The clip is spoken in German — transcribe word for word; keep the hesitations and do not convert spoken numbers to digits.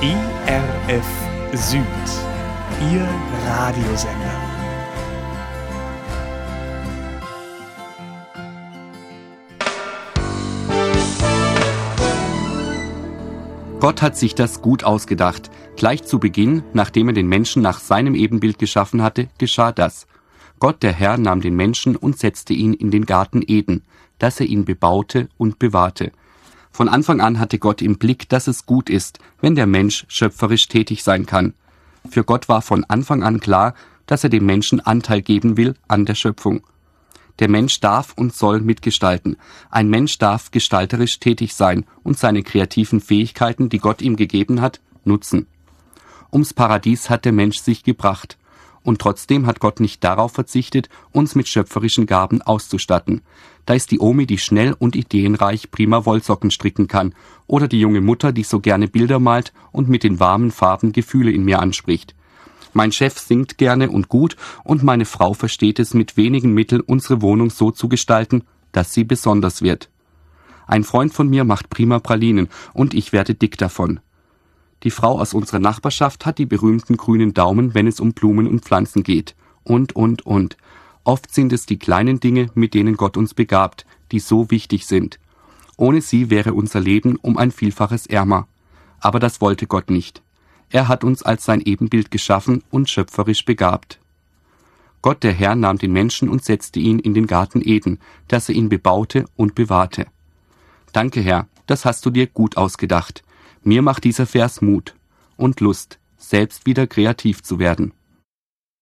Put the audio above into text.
I R F Süd, Ihr Radiosender. Gott hat sich das gut ausgedacht. Gleich zu Beginn, nachdem er den Menschen nach seinem Ebenbild geschaffen hatte, geschah das. Gott, der Herr, nahm den Menschen und setzte ihn in den Garten Eden, dass er ihn bebaute und bewahrte. Von Anfang an hatte Gott im Blick, dass es gut ist, wenn der Mensch schöpferisch tätig sein kann. Für Gott war von Anfang an klar, dass er dem Menschen Anteil geben will an der Schöpfung. Der Mensch darf und soll mitgestalten. Ein Mensch darf gestalterisch tätig sein und seine kreativen Fähigkeiten, die Gott ihm gegeben hat, nutzen. Ums Paradies hat der Mensch sich gebracht. Und trotzdem hat Gott nicht darauf verzichtet, uns mit schöpferischen Gaben auszustatten. Da ist die Omi, die schnell und ideenreich prima Wollsocken stricken kann, oder die junge Mutter, die so gerne Bilder malt und mit den warmen Farben Gefühle in mir anspricht. Mein Chef singt gerne und gut und meine Frau versteht es, mit wenigen Mitteln unsere Wohnung so zu gestalten, dass sie besonders wird. Ein Freund von mir macht prima Pralinen und ich werde dick davon. Die Frau aus unserer Nachbarschaft hat die berühmten grünen Daumen, wenn es um Blumen und Pflanzen geht. Und, und, und. Oft sind es die kleinen Dinge, mit denen Gott uns begabt, die so wichtig sind. Ohne sie wäre unser Leben um ein Vielfaches ärmer. Aber das wollte Gott nicht. Er hat uns als sein Ebenbild geschaffen und schöpferisch begabt. Gott, der Herr, nahm den Menschen und setzte ihn in den Garten Eden, dass er ihn bebaute und bewahrte. Danke, Herr, das hast du dir gut ausgedacht. Mir macht dieser Vers Mut und Lust, selbst wieder kreativ zu werden.